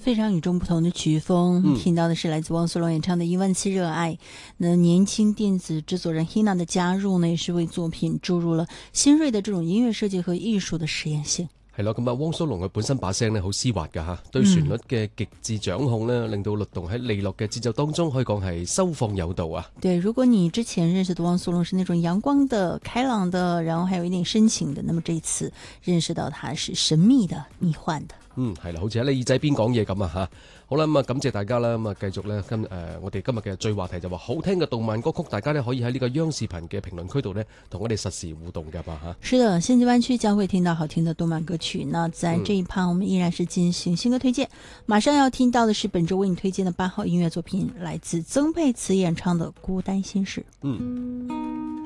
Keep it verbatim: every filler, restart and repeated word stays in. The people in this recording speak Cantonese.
非常与众不同的曲风、嗯、听到的是来自汪苏泷演唱的一万次热爱。那年轻电子制作人 Hina 的加入呢，也是为作品注入了新锐的这種音樂設計和藝術的實驗性。 係咯，咁啊，汪蘇泷佢本身把聲咧好絲滑㗎嚇，對旋律嘅極致掌控咧，令到律動喺利落嘅節奏當中可以講係收放有度啊。 對，如果你之前認識的汪蘇泷是那種陽光的、開朗的，然後還有一點深情的，那麼這一次認識到他是神秘的、迷幻的。 嗯，係啦，好似喺你耳仔邊講嘢咁啊嚇。好啦，咁啊感謝大家啦，咁啊繼續咧今誒、呃、我哋今日嘅最話題就話好聽嘅動漫歌曲，大家咧可以喺呢個央視頻嘅評論區度咧同我哋實時互動㗎吧嚇。 是的，現在灣區將會聽到好聽的動漫歌曲。那在這一趴，我們依然是進行新歌推薦。馬上要聽到的是本週為你推薦的八號音樂作品，來自曾沛慈演唱的《孤單心事》。 嗯。